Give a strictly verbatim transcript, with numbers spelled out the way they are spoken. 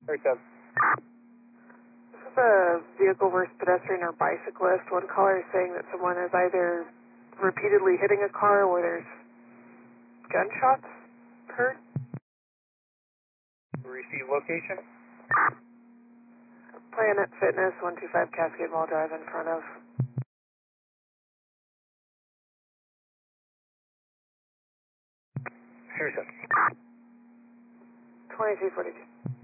thirty-seven. This is a vehicle versus pedestrian or bicyclist. One caller is saying that someone is either repeatedly hitting a car or there's gunshots heard. Receive location. Planet Fitness, one two five Cascade Mall Drive in front of. thirty-seven. twenty-two forty-two.